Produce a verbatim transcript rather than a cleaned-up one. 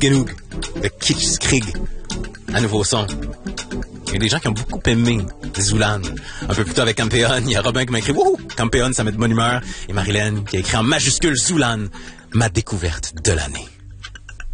Ganoog de Kitschkrieg. Un nouveau son. Il y a des gens qui ont beaucoup aimé Zoulan. Un peu plus tôt avec Campeon, il y a Robin qui m'a écrit « Wouhou! Campeon, ça met de bonne humeur. » Et Marilyn qui a écrit en majuscule « Zoulan, ma découverte de l'année. »